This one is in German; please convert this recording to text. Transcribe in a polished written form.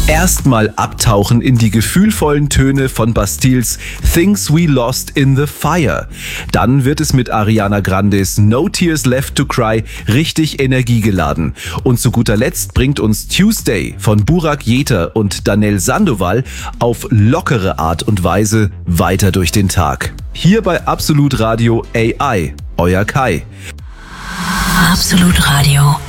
Erstmal abtauchen in die gefühlvollen Töne von Bastilles Things We Lost in the Fire. Dann wird es mit Ariana Grandes No Tears Left to Cry richtig energiegeladen. Und zu guter Letzt bringt uns Tuesday von Burak Jeter und Danel Sandoval auf lockere Art und Weise weiter durch den Tag. Hier bei Absolut Radio AI, euer Kai. Absolut Radio.